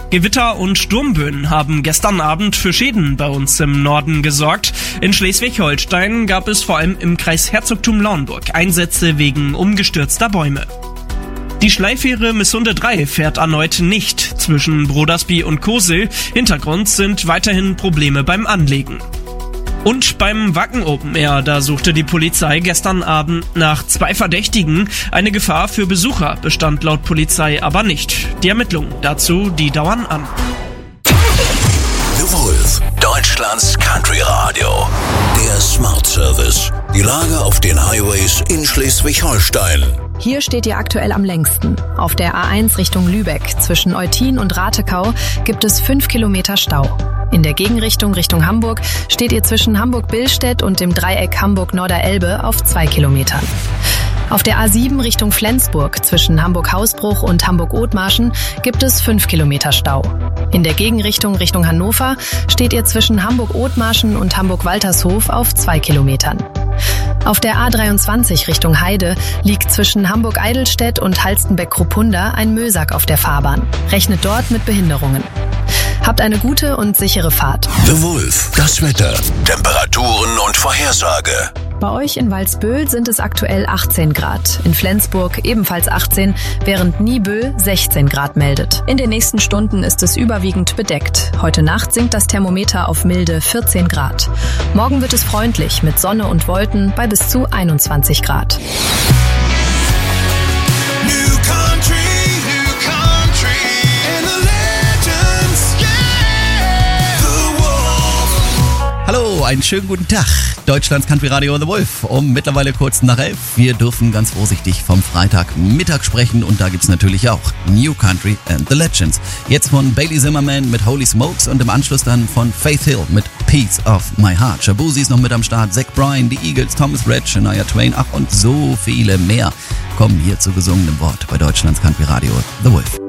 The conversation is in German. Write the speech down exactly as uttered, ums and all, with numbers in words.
Gewitter und Sturmböen haben gestern Abend für Schäden bei uns im Norden gesorgt. In Schleswig-Holstein gab es vor allem im Kreis Herzogtum Lauenburg Einsätze wegen umgestürzter Bäume. Die Schleifähre Missunde drei fährt erneut nicht zwischen Brodersby und Kosel. Hintergrund sind weiterhin Probleme beim Anlegen. Und beim Wacken Open Air, da suchte die Polizei gestern Abend nach zwei Verdächtigen. Eine Gefahr für Besucher bestand laut Polizei aber nicht. Die Ermittlungen dazu, die dauern an. The Wolf, Deutschlands Country Radio. Der Smart Service. Die Lage auf den Highways in Schleswig-Holstein. Hier steht ihr aktuell am längsten. Auf der A eins Richtung Lübeck zwischen Eutin und Ratekau gibt es fünf Kilometer Stau. In der Gegenrichtung Richtung Hamburg steht ihr zwischen Hamburg-Billstedt und dem Dreieck Hamburg-Norderelbe auf zwei Kilometern. Auf der A sieben Richtung Flensburg zwischen Hamburg-Hausbruch und Hamburg-Othmarschen gibt es fünf Kilometer Stau. In der Gegenrichtung Richtung Hannover steht ihr zwischen Hamburg-Othmarschen und Hamburg-Waltershof auf zwei Kilometern. Auf der A dreiundzwanzig Richtung Heide liegt zwischen Hamburg-Eidelstedt und Halstenbeck-Kruppunda ein Müllsack auf der Fahrbahn. Rechnet dort mit Behinderungen. Habt eine gute und sichere Fahrt. The Wolf, das Wetter, Temperaturen und Vorhersage. Bei euch in Walsböhl sind es aktuell achtzehn Grad. In Flensburg ebenfalls achtzehn, während Niebüll sechzehn Grad meldet. In den nächsten Stunden ist es überwiegend bedeckt. Heute Nacht sinkt das Thermometer auf milde vierzehn Grad. Morgen wird es freundlich mit Sonne und Wolken bei bis zu einundzwanzig Grad. Hallo, einen schönen guten Tag. Deutschlands Country Radio The Wolf um mittlerweile kurz nach elf. Wir dürfen ganz vorsichtig vom Freitagmittag sprechen und da gibt's natürlich auch New Country and the Legends. Jetzt von Bailey Zimmerman mit Holy Smokes und im Anschluss dann von Faith Hill mit Piece of My Heart. Shabuzi ist noch mit am Start, Zach Bryan, die Eagles, Thomas Rhett, Shania Twain, ach und so viele mehr kommen hier zu gesungenem Wort bei Deutschlands Country Radio The Wolf.